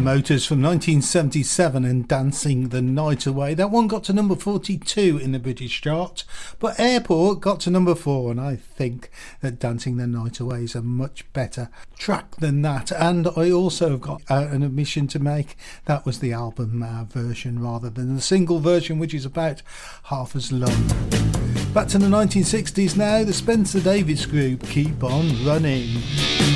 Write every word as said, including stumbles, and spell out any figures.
Motors from nineteen seventy-seven and Dancing the Night Away. That one got to number forty-two in the British chart, but Airport got to number four, and I think that Dancing the Night Away is a much better track than that. And I also have got uh, an admission to make. That was the album uh, version rather than the single version, which is about half as long. Back to the nineteen sixties now, the Spencer Davis Group, Keep On Running.